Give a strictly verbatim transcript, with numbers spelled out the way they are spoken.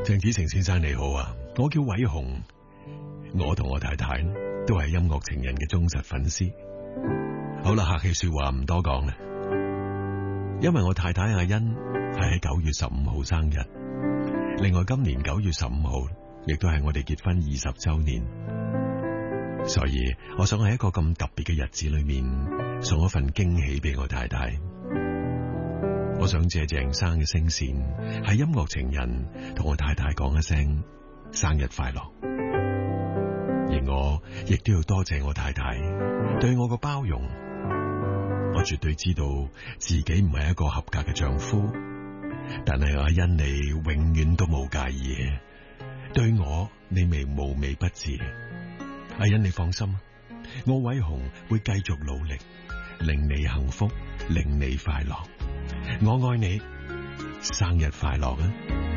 鄭子誠先生你好啊，我叫偉雄，我同我太太都係音樂情人嘅忠實粉絲。好啦，客氣說話唔多講啦，因為我太太阿欣係喺九月十五號生日，另外今年九月十五號亦都係我哋結婚二十周年，所以我想喺一個咁特別嘅日子裏面送一份驚喜俾我太太。我想借鄭生嘅聲線喺音樂情人同我太太講一聲生日快樂，而我亦都要多謝我太太對我個包容。我絕對知道自己唔係一個合格嘅丈夫，但係阿欣你永遠都冇介意嘅，對我你未無微不至。阿欣你放心，我偉雄會繼續努力，令你幸福，令你快樂。我愛你，生日快樂啊！